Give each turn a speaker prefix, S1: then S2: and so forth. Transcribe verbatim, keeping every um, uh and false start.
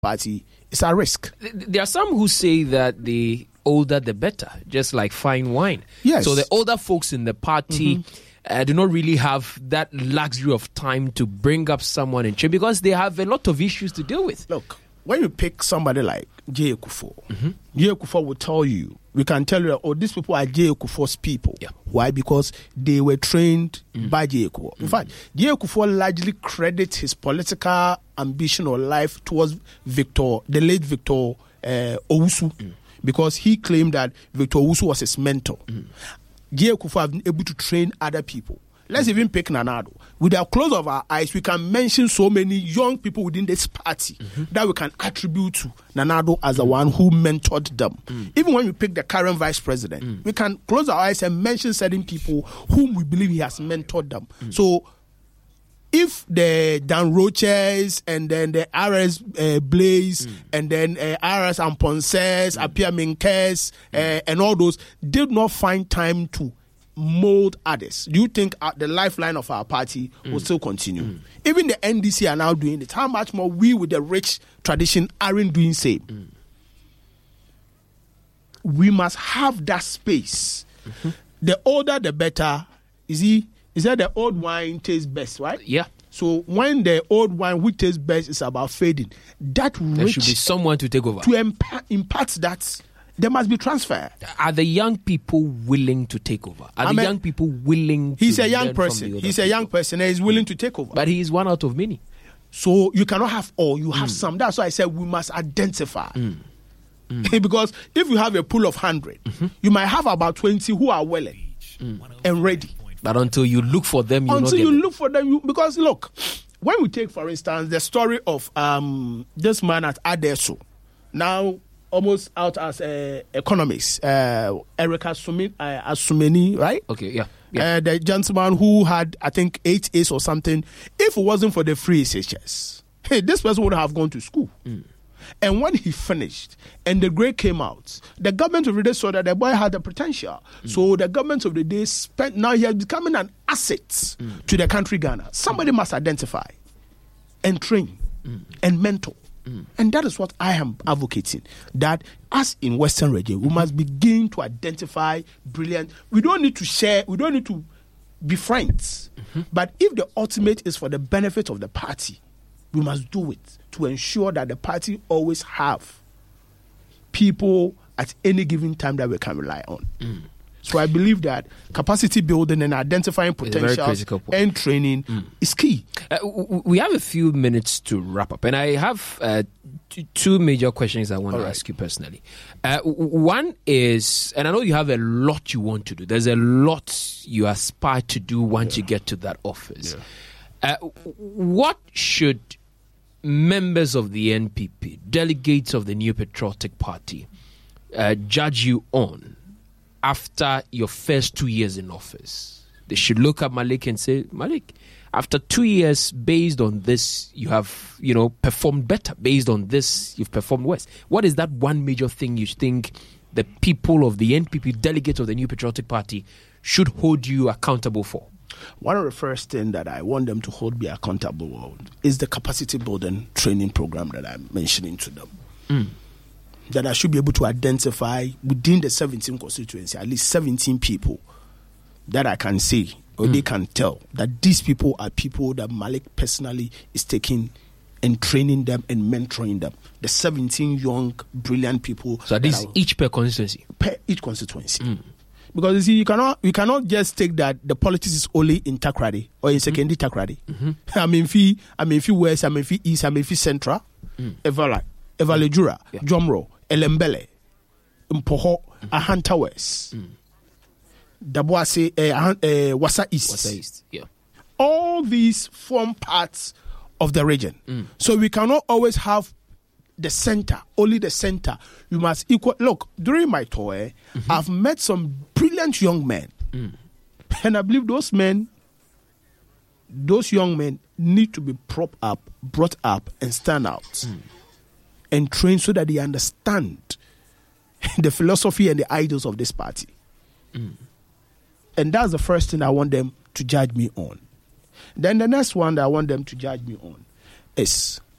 S1: party is at risk.
S2: There are some who say that the older the better, just like fine wine.
S1: Yes.
S2: So the older folks in the party mm-hmm. uh, do not really have that luxury of time to bring up someone in change because they have a lot of issues to deal with.
S1: Look, when you pick somebody like J. Kufuor, mm-hmm. J. Kufuor will tell you, we can tell you that, oh, these people are J. Kufuor's people.
S2: Yeah.
S1: Why? Because they were trained mm. by J. Kufuor. In
S2: mm.
S1: fact, J. Kufuor largely credits his political ambition or life towards Victor, the late Victor uh, Owusu, mm. because he claimed that Victor Owusu was his mentor. Mm. J. Kufuor have been able to train other people. Let's mm. even pick Nana Addo. With the close of our eyes, we can mention so many young people within this party mm-hmm. that we can attribute to Nana Addo as the one who mentored them. Mm. Even when we pick the current vice president, mm. we can close our eyes and mention certain people whom we believe he has mentored them. Mm. So, if the Dan Roches and then the R S uh, Blaze mm. and then uh, R S Amponses, mm. Apia Minkes, mm. uh, and all those did not find time to mold others, do you think uh, the lifeline of our party mm. will still continue? Mm. Even the N D C are now doing it. How much more we with the rich tradition aren't doing same? Mm. We must have that space. Mm-hmm. The older, the better. Is he? Is that the old wine tastes best, right?
S2: Yeah.
S1: So when the old wine which tastes best is about fading, that
S2: there
S1: rich
S2: should be someone to take over
S1: to impa- impart that. There must be transfer.
S2: Are the young people willing to take over? Are
S1: I
S2: the
S1: mean,
S2: young people willing
S1: he's
S2: to
S1: a young
S2: learn
S1: person.
S2: from the
S1: He's a young person and he's willing to take over.
S2: But he is one out of many.
S1: So you cannot have all. You have
S2: mm.
S1: some. That's why I said we must identify.
S2: Mm. Mm.
S1: Because if you have a pool of one hundred, mm-hmm. you might have about twenty who are willing mm. and ready.
S2: But until you look for them, you
S1: Until
S2: not
S1: you
S2: get
S1: look for them. You, because look, when we take, for instance, the story of um, this man at Adesso, now almost out as an economist, uh, Eric Asumeni, uh, Asumeni, right?
S2: Okay, yeah. yeah.
S1: Uh, the gentleman who had, I think, eight A's or something. If it wasn't for the free S H S, hey, this person would have gone to school. Mm. And when he finished and the grade came out, the government of the day saw that the boy had the potential. Mm. So the government of the day spent, now he is becoming an asset mm. to the country Ghana. Somebody mm. must identify and train mm. and mentor. Mm. And that is what I am advocating, that as in Western region, we must begin to identify brilliant. We don't need to share, we don't need to be friends. Mm-hmm. But if the ultimate is for the benefit of the party, we must do it to ensure that the party always have people at any given time that we can rely on. Mm. So I believe that capacity building and identifying potentials and training mm. is key.
S2: Uh, we have a few minutes to wrap up, and I have uh, t- two major questions I want All to right. ask you personally. Uh, one is, and I know you have a lot you want to do. There's a lot you aspire to do once yeah. you get to that office. Yeah. Uh, what should members of the N P P, delegates of the New Patriotic Party, uh, judge you on after your first two years in office? They should look at Malik and say, Malik, after two years, based on this, you have, you know, performed better. Based on this, you've performed worse. What is that one major thing you think the people of the N P P, delegates of the New Patriotic Party, should hold you accountable for?
S1: One of the first things that I want them to hold me accountable on is the capacity building training program that I'm mentioning to them. Mm. That I should be able to identify within the seventeen constituency at least seventeen people that I can say or mm. they can tell that these people are people that Malik personally is taking and training them and mentoring them. The seventeen young, brilliant people.
S2: So this is each per constituency?
S1: Per each constituency. Mm. Because you see, you cannot you cannot just take that the politics is only in Takrady or in Secondary mm-hmm. Takrady. Mm-hmm. I mean, fi I mean, fi West, I mean, fi East, I mean, fi Central, mm. Evala, Evalejura, yeah. Jomro, Elembele, Mpoho, mm-hmm. Ahanta West, mm. Daboase, uh, uh, Wasa East.
S2: Wasa East, yeah.
S1: All these form parts of the region. Mm. So we cannot always have the center, only the center. You must equal. Look, during my tour, mm-hmm. I've met some brilliant young men. Mm. And I believe those men, those young men need to be propped up, brought up, and stand out. Mm. And trained so that they understand the philosophy and the ideals of this party. Mm. And that's the first thing I want them to judge me on. Then the next one that I want them to judge me on is